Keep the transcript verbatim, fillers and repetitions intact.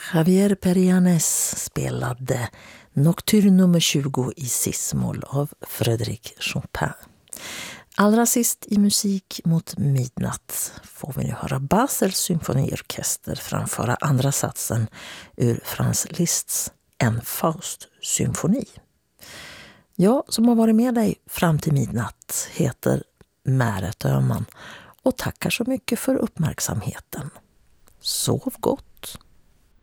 Javier Perianes spelade Nocturne nummer tjugo i cis-moll av Frédéric Chopin. Allra sist i Musik mot midnatt får vi nu höra Basels symfoniorkester framföra andra satsen ur Franz Liszts En Faust-symfoni. Jag som har varit med dig fram till midnatt heter Märet Öhman och tackar så mycket för uppmärksamheten. Sov gott!